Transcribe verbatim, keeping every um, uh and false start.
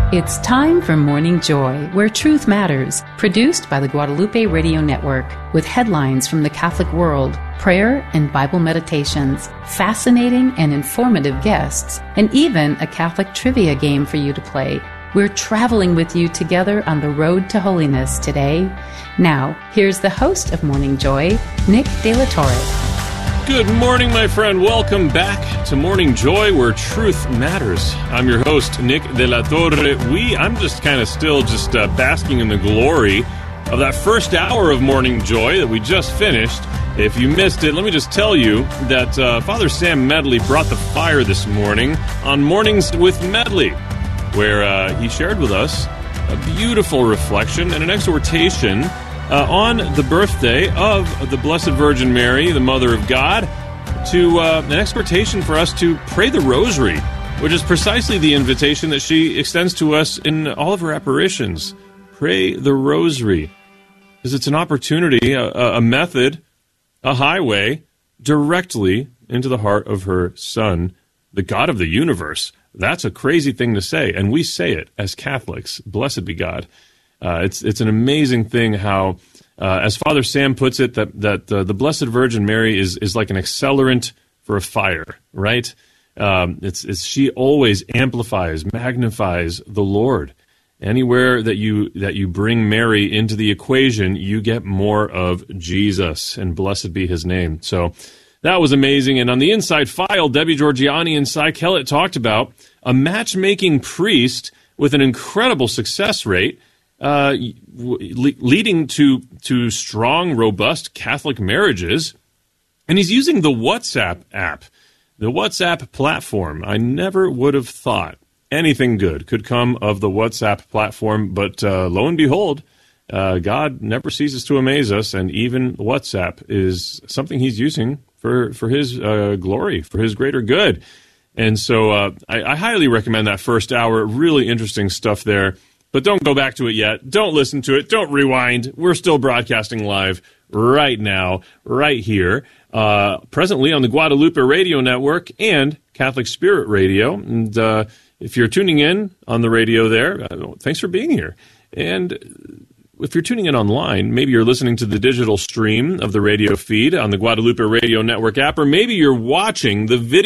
It's time for Morning Joy, where truth matters, produced by the Guadalupe Radio Network, with headlines from the Catholic world, prayer and Bible meditations, fascinating and informative guests, and even a Catholic trivia game for you to play. We're traveling with you together on the road to holiness today. Now, here's the host of Morning Joy, Nick De La Torre. Good morning, my friend. Welcome back to Morning Joy, where truth matters. I'm your host, Nick De La Torre. We, I'm just kind of still just uh, basking in the glory of that first hour of Morning Joy that we just finished. If you missed it, let me just tell you that uh, Father Sam Medley brought the fire this morning on Mornings with Medley, where uh, he shared with us a beautiful reflection and an exhortation Uh, on the birthday of the Blessed Virgin Mary, the Mother of God, to uh, an exhortation for us to pray the Rosary, which is precisely the invitation that she extends to us in all of her apparitions. Pray the Rosary, because it's an opportunity, a, a method, a highway, directly into the heart of her Son, the God of the universe. That's a crazy thing to say, and we say it as Catholics. Blessed be God. Uh, it's it's an amazing thing how, uh, as Father Sam puts it, that that uh, the Blessed Virgin Mary is is like an accelerant for a fire, right? Um, it's it's she always amplifies, magnifies the Lord. Anywhere that you that you bring Mary into the equation, you get more of Jesus, and blessed be His name. So that was amazing. And on the Inside File, Debbie Georgiani and Cy Kellett talked about a matchmaking priest with an incredible success rate, Uh, le- leading to to strong, robust Catholic marriages. And he's using the WhatsApp app, the WhatsApp platform. I never would have thought anything good could come of the WhatsApp platform, but uh, lo and behold, uh, God never ceases to amaze us, and even WhatsApp is something he's using for, for his uh, glory, for his greater good. And so uh, I, I highly recommend that first hour. Really interesting stuff there. But don't go back to it yet. Don't listen to it. Don't rewind. We're still broadcasting live right now, right here, uh, presently on the Guadalupe Radio Network and Catholic Spirit Radio. And uh, if you're tuning in on the radio there, uh, thanks for being here. And if you're tuning in online, maybe you're listening to the digital stream of the radio feed on the Guadalupe Radio Network app, or maybe you're watching the video